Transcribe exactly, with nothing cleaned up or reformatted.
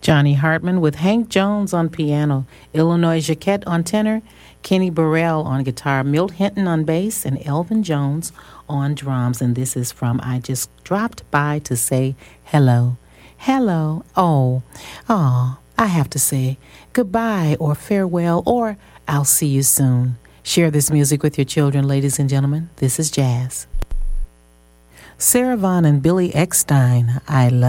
Johnny Hartman with Hank Jones on piano, Illinois Jacquette on tenor, Kenny Burrell on guitar, Milt Hinton on bass, and Elvin Jones on drums. And this is from I Just Dropped By to Say Hello. Hello. Oh, oh, I have to say goodbye or farewell or I'll see you soon. Share this music with your children, ladies and gentlemen. This is jazz. Sarah Vaughan and Billy Eckstine, I love